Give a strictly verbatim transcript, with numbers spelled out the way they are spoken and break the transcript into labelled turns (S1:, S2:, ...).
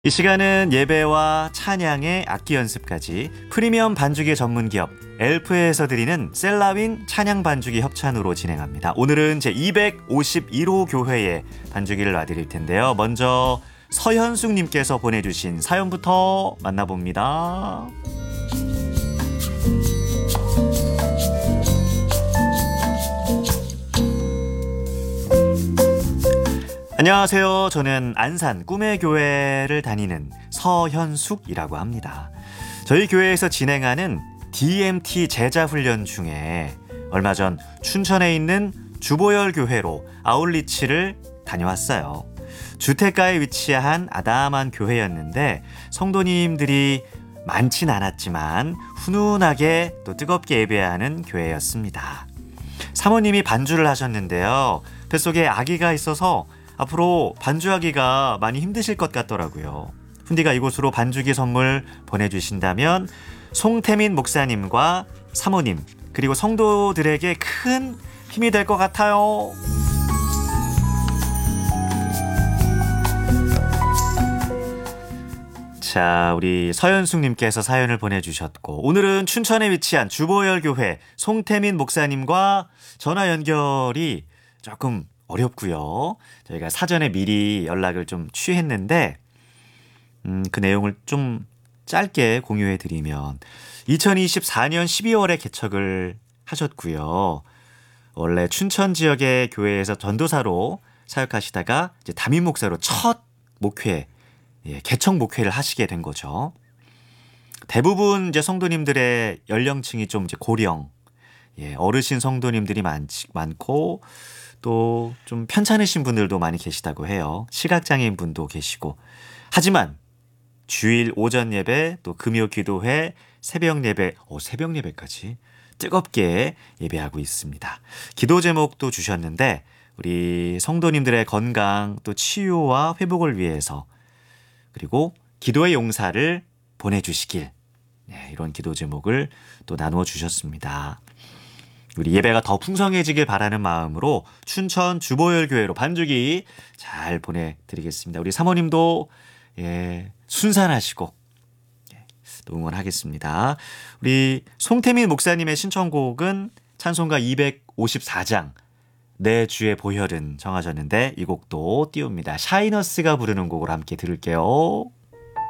S1: 이 시간은 예배와 찬양의 악기 연습까지 프리미엄 반주기 전문 기업 엘프에서 드리는 셀라윈 찬양 반주기 협찬으로 진행합니다. 오늘은 제 이백오십일 호 교회의 반주기를 놔드릴 텐데요. 먼저 서현숙님께서 보내주신 사연부터 만나봅니다. 안녕하세요. 저는 안산 꿈의 교회를 다니는 서현숙이라고 합니다. 저희 교회에서 진행하는 디엠티 제자훈련 중에 얼마 전 춘천에 있는 주보열 교회로 아울리치를 다녀왔어요. 주택가에 위치한 아담한 교회였는데 성도님들이 많진 않았지만 훈훈하게 또 뜨겁게 예배하는 교회였습니다. 사모님이 반주를 하셨는데요. 뱃속에 아기가 있어서 앞으로 반주하기가 많이 힘드실 것 같더라고요. 훈디가 이곳으로 반주기 선물 보내주신다면 송태민 목사님과 사모님 그리고 성도들에게 큰 힘이 될 것 같아요. 자, 우리 서현숙님께서 사연을 보내주셨고 오늘은 춘천에 위치한 주보열 교회 송태민 목사님과 전화 연결이 조금 어렵고요. 저희가 사전에 미리 연락을 좀 취했는데 음, 그 내용을 좀 짧게 공유해 드리면 이천이십사 년 십이월에 개척을 하셨고요. 원래 춘천 지역의 교회에서 전도사로 사역하시다가 이제 담임 목사로 첫 목회, 예, 개척 목회를 하시게 된 거죠. 대부분 이제 성도님들의 연령층이 좀 이제 고령, 예, 어르신 성도님들이 많, 많고 또 좀 편찮으신 분들도 많이 계시다고 해요. 시각장애인 분도 계시고. 하지만 주일 오전 예배, 또 금요 기도회, 새벽 예배, 어, 새벽 예배까지 뜨겁게 예배하고 있습니다. 기도 제목도 주셨는데 우리 성도님들의 건강, 또 치유와 회복을 위해서 그리고 기도의 용사를 보내주시길, 네, 이런 기도 제목을 또 나누어 주셨습니다. 우리 예배가 더 풍성해지길 바라는 마음으로 춘천 주보열 교회로 반주기 잘 보내드리겠습니다. 우리 사모님도 예, 순산하시고 예, 또 응원하겠습니다. 우리 송태민 목사님의 신청곡은 찬송가 이백오십사 장 내 주의 보혈은 정하셨는데 이 곡도 띄웁니다. 샤이너스가 부르는 곡으로 함께 들을게요.